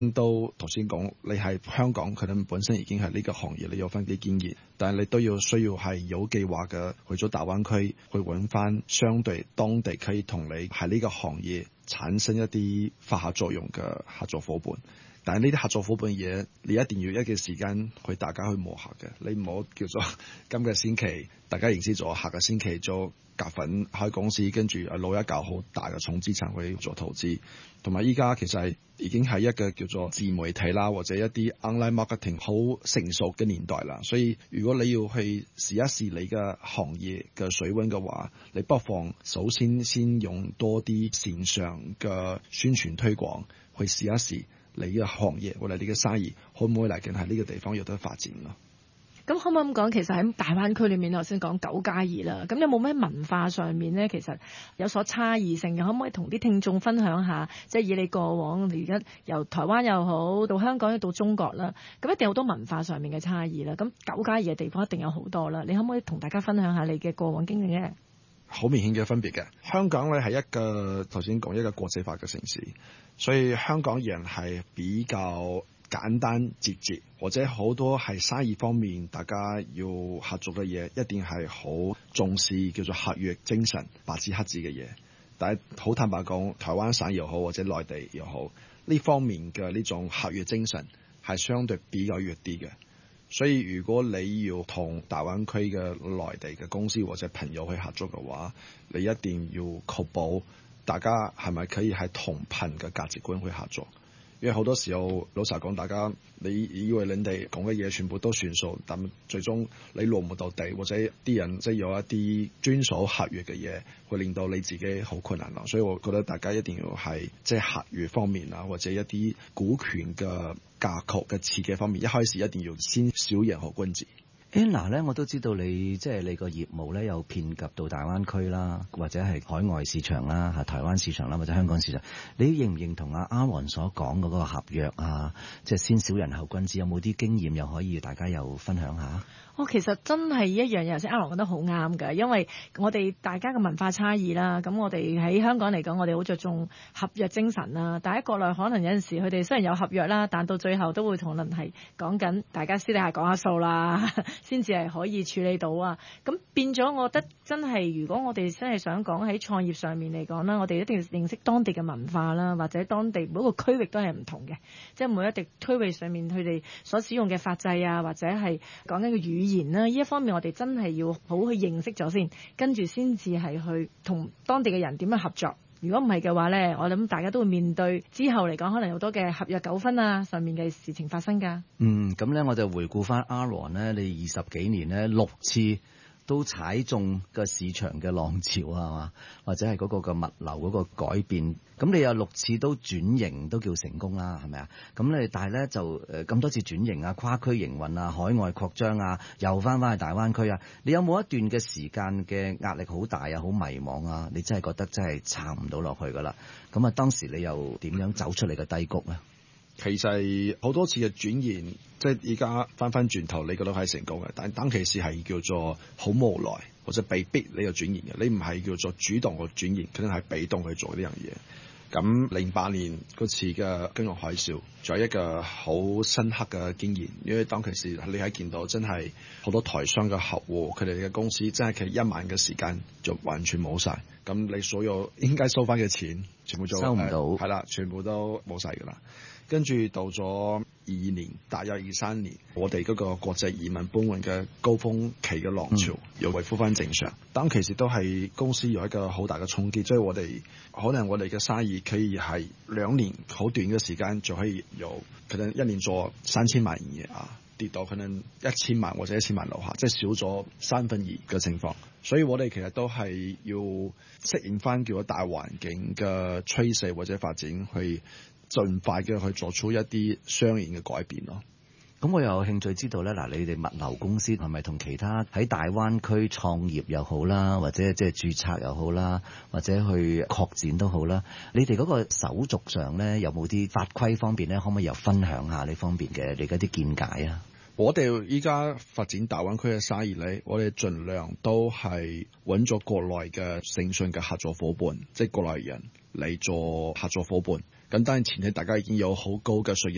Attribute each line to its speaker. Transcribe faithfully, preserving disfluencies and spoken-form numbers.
Speaker 1: 都頭先講，你喺香港可能本身已經係呢個行業，你有翻啲經驗，但係你都要需要係有計劃嘅去咗大灣區，去揾翻相對當地可以同你喺呢個行業產生一啲發酵作用嘅合作伙伴。但係呢啲合作伙伴嘢，你一定要一個時間去大家去磨合嘅。你唔好叫做今個星期大家認識咗，下個星期做夾份開公司，跟住攞一嚿好大嘅重資產去做投資。同埋依家其實係已經係一個叫做自媒體啦，或者一啲 online marketing 好成熟嘅年代啦。所以如果你要去試一試你嘅行業嘅水溫嘅話，你不妨首先先用多啲線上嘅宣傳推廣去試一試。你嘅行業或者你嘅生意可唔可以嚟緊喺呢個地方有得發展咯？
Speaker 2: 咁可唔可以咁講？其實喺大灣區裏面，頭先講九加二啦。咁有冇咩文化上面咧，其實有所差異性嘅？可唔可以同啲聽眾分享下？即係以你過往而家由台灣又好，到香港到中國啦，咁一定有好多文化上面嘅差異啦。咁九加二嘅地方一定有好多啦。你可唔可以同大家分享下你嘅過往經驗咧？
Speaker 1: 好明顯嘅分別嘅，香港咧係一個頭先講一個國際化嘅城市，所以香港人係比較簡單直接，或者好多係生意方面大家要合作嘅嘢，一定係好重視叫做合約精神、白紙黑字嘅嘢。但係好坦白講，台灣省又好或者內地又好，呢方面嘅呢種合約精神係相對比較弱啲嘅。所以如果你要同大灣區嘅內地嘅公司或者朋友去合作嘅話，你一定要確保大家係咪可以喺同頻嘅價值觀去合作。因為好多時候老實講，大家你以為人哋講嘅嘢全部都算數，但最終你落唔到地，或者啲人即係有一啲遵守合約嘅嘢，會令到你自己好困難咯。所以我覺得大家一定要係即係合約方面啊，或者一啲股權嘅架構嘅設計方面，一開始一定要先小人後君子。
Speaker 3: Anna 咧，我都知道你即係、就是、你個業務咧，有遍及到大灣區啦，或者係海外市場啦，嚇台灣市場啦，或者香港市場。你認唔認同阿 Aaron 所講嗰個合約啊？即係先小人後君子，有冇啲經驗又可以大家又分享下？
Speaker 2: 我、哦、其實真係一樣嘢，頭先 Aaron 講得好啱㗎，因為我哋大家嘅文化差異啦，咁我哋喺香港嚟講，我哋好着重合約精神啦。但喺國內可能有陣時佢哋雖然有合約啦，但到最後都會同人係講緊大家私底下講下數啦，先至係可以處理到啊。咁變咗，我覺得真係如果我哋真係想講喺創業上面嚟講啦，我哋一定要認識當地嘅文化啦，或者當地每個區域都係唔同嘅，即係每一地區域上面佢哋所使用嘅法制啊，或者係講緊嘅語言啦，呢一方面我哋真係要好去認識咗先，跟住先至係去同當地嘅人點樣合作。如果唔係嘅話呢，我諗大家都會面對之後嚟講可能有好多嘅合約糾紛啊上面嘅事情發生㗎。
Speaker 3: 嗯，咁呢，我就回顧翻 Aaron 呢，你二十幾年呢，六次都踩中個市場嘅浪潮係嘛，或者係嗰個嘅物流嗰個改變，咁你有六次都轉型都叫成功啦，係咪啊？咁你但係咧就誒咁多次轉型啊，跨區營運啊，海外擴張啊，又翻翻去大灣區啊，你有冇一段嘅時間嘅壓力好大啊，好迷茫啊？你真係覺得真係撐唔到落去噶啦？咁啊，當時你又點樣走出嚟嘅低谷咧？
Speaker 1: 其實好多次嘅轉型，即係而家翻翻轉頭，你覺得係成功嘅，但當其時係叫做好無奈或者被逼你個轉型嘅，你唔係叫做主動去轉型，可能係被動去做呢樣嘢。咁零八年嗰次嘅金融海嘯，仲有一個好深刻嘅經驗，因為當其時你喺見到真係好多台商嘅客戶，佢哋嘅公司真係其實一晚嘅時間就完全冇晒，咁你所有應該收翻嘅錢全部就
Speaker 3: 收唔到，
Speaker 1: 係啦、呃，全部都冇晒㗎啦。跟住到咗二二年，大約二三年，我哋嗰個國際移民搬運嘅高峰期嘅浪潮、嗯、又恢復翻正常。當其時都係公司有一個好大嘅衝擊，所以我哋可能我哋嘅生意可以係兩年好短嘅時間就可以有可能一年做三千萬營業啊，跌到可能一千萬或者一千萬樓下，即係少咗三分二嘅情況。所以我哋其實都係要適應翻叫做大環境嘅趨勢或者發展去。盡快嘅去做出一啲相應嘅改變咯。
Speaker 3: 咁我又有興趣知道咧，嗱，你哋物流公司係咪同其他喺大灣區創業又好啦，或者即係註冊又好啦，或者去擴展都好啦？你哋嗰個手續上咧，有冇啲法規方面咧，可唔可以又分享下呢方面嘅你嗰啲見解啊？
Speaker 1: 我哋依家發展大灣區嘅生意咧，我哋盡量都係揾咗國內嘅誠信嘅合作伙伴，即係國內人嚟做合作伙伴。咁當然前提大家已經有好高嘅信任。